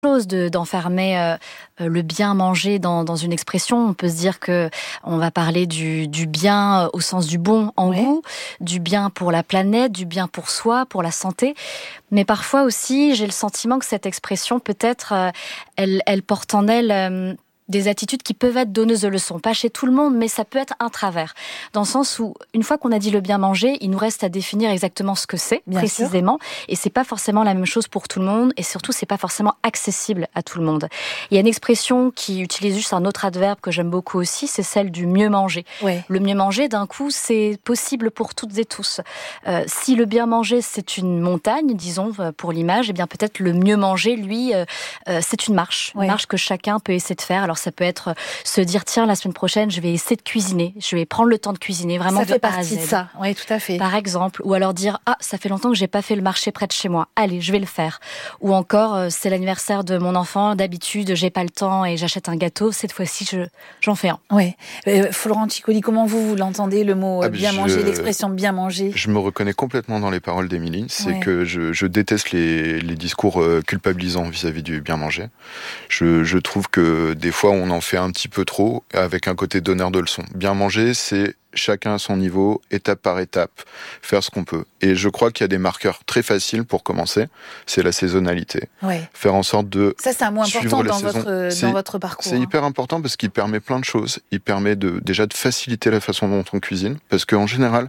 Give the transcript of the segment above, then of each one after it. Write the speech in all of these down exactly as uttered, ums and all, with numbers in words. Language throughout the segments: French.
chose de, d'enfermer euh, le bien manger dans, dans une expression. On peut se dire que on va parler du, du bien au sens du bon en Ouais. goût, du bien pour la planète, du bien pour soi, pour la santé. Mais parfois aussi, j'ai le sentiment que cette expression, peut-être, euh, elle, elle porte en elle euh, des attitudes qui peuvent être donneuses de leçons. Pas chez tout le monde, mais ça peut être un travers. Dans le sens où, une fois qu'on a dit le bien manger, il nous reste à définir exactement ce que c'est, Bien précisément. Et c'est pas forcément la même chose pour tout le monde. Et surtout, c'est pas forcément accessible à tout le monde. Il y a une expression qui utilise juste un autre adverbe que j'aime beaucoup aussi, c'est celle du mieux manger. Ouais. Le mieux manger, d'un coup, c'est possible pour toutes et tous. Euh, si le bien manger, c'est une montagne, disons, pour l'image, eh bien peut-être le mieux manger, lui, euh, euh, c'est une marche. Ouais. Une marche que chacun peut essayer de faire. Alors ça peut être se dire, tiens, la semaine prochaine, je vais essayer de cuisiner. Je vais prendre le temps de cuisiner, vraiment Ça de fait A à partie de Z. ça. Oui, tout à fait. Par exemple, ou alors dire, ah, ça fait longtemps que j'ai pas fait le marché près de chez moi. Allez, je vais le faire. Ou encore, euh, c'est l'anniversaire de mon enfant. D'habitude, j'ai pas le temps et j'achète un gâteau. Cette fois-ci, je, j'en fais un. Oui. Euh, Florent Ciccoli, comment vous, vous l'entendez, le mot euh, Ah, bien je- manger, l'expression bien manger? Je me reconnais complètement dans les paroles d'Émilie. C'est Ouais. que je, je déteste les, les discours euh, culpabilisants vis-à-vis du bien manger. Je, je trouve que des fois, on en fait un petit peu trop avec un côté donneur de leçons. Bien manger, c'est chacun à son niveau, étape par étape, faire ce qu'on peut. Et je crois qu'il y a des marqueurs très faciles pour commencer. C'est la saisonnalité. Ouais. Faire en sorte de Ça, c'est un mot suivre important la dans saison. votre, euh, C'est- dans votre parcours. C'est hein. hyper important parce qu'il permet plein de choses. Il permet de, déjà de faciliter la façon dont on cuisine. Parce qu'en général,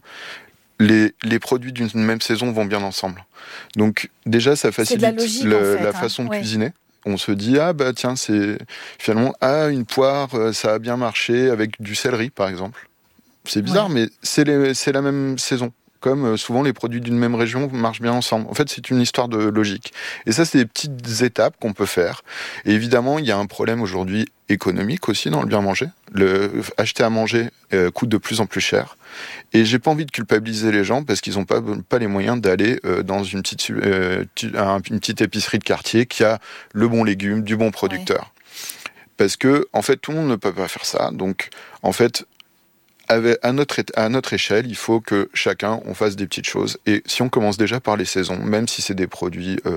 les, les produits d'une même saison vont bien ensemble. Donc déjà, ça de la facilite logique, le- en fait, la hein. façon de Ouais. cuisiner. On se dit, ah bah tiens, c'est finalement, ah, une poire, euh, ça a bien marché avec du céleri, par exemple. C'est bizarre, Ouais. mais c'est, les, c'est la même saison. Comme euh, souvent les produits d'une même région marchent bien ensemble. En fait, c'est une histoire de logique. Et ça, c'est des petites étapes qu'on peut faire. Et évidemment, il y a un problème aujourd'hui économique aussi dans le bien manger. Le, acheter à manger euh, coûte de plus en plus cher. Et j'ai pas envie de culpabiliser les gens parce qu'ils n'ont pas, pas les moyens d'aller euh, dans une petite, euh, tu- un- une petite épicerie de quartier qui a le bon légume, du bon producteur. Parce que, en fait, tout le monde ne peut pas faire ça. Donc, en fait, avec, à, notre, é- à notre échelle, il faut que chacun, on fasse des petites choses. Et si on commence déjà par les saisons, même si c'est des produits euh,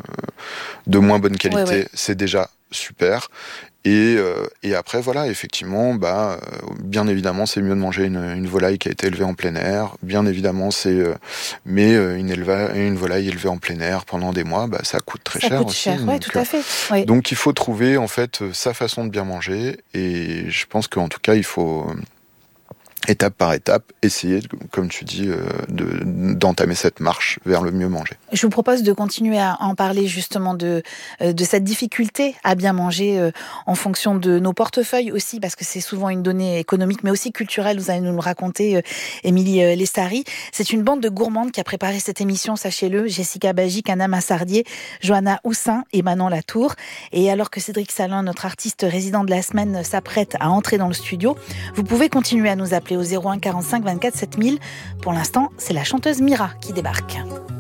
de moins bonne qualité, Ouais, ouais. c'est déjà super. Et, euh, et après, voilà, effectivement, bah, euh, bien évidemment, c'est mieux de manger une, une volaille qui a été élevée en plein air. Bien évidemment, c'est... Euh, mais euh, une, éleva- une volaille élevée en plein air pendant des mois, bah, ça coûte très Ça cher coûte aussi. cher, oui, Donc, tout euh, à fait. Ouais. donc il faut trouver en fait euh, sa façon de bien manger. Et je pense qu'en tout cas, il faut... euh, étape par étape, essayer, comme tu dis, euh, de, d'entamer cette marche vers le mieux manger. Je vous propose de continuer à en parler justement de, euh, de cette difficulté à bien manger euh, en fonction de nos portefeuilles aussi, parce que c'est souvent une donnée économique, mais aussi culturelle. Vous allez nous le raconter, euh, Émilie euh, Lestari. C'est une bande de gourmandes qui a préparé cette émission, sachez-le. Jessica Bagic, Anna Massardier, Johanna Houssin et Manon Latour. Et alors que Cédric Salin, notre artiste résident de la semaine, s'apprête à entrer dans le studio, vous pouvez continuer à nous appeler au zéro un quarante-cinq vingt-quatre sept mille. Pour l'instant, c'est la chanteuse Mira qui débarque.